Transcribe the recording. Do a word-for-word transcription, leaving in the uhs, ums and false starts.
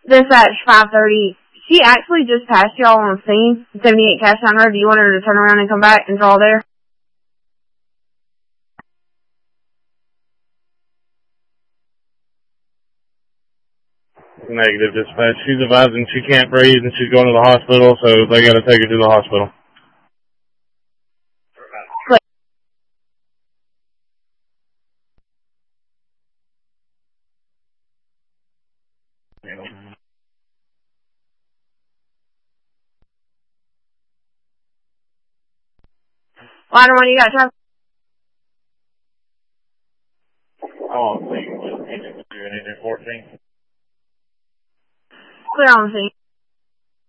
Dispatch five thirty. She actually just passed y'all on scene, seventy-eight Cashtown Road. Do you want her to turn around and come back and draw there? Negative, dispatch. She's advising she can't breathe and she's going to the hospital, so they got to take her to the hospital. Ladder one, you got traffic? Oh, please. fourteen. Clear on the scene.